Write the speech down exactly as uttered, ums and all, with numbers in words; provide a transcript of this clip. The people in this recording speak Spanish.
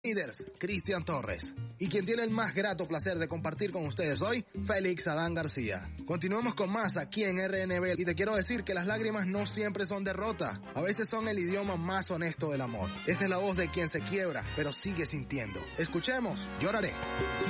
Líderes, Cristian Torres. Y quien tiene el más grato placer de compartir con ustedes hoy, Félix Adán García. Continuemos con más aquí en R N B y te quiero decir que las lágrimas no siempre son derrota. A veces son el idioma más honesto del amor. Esta es la voz de quien se quiebra, pero sigue sintiendo. Escuchemos, Lloraré.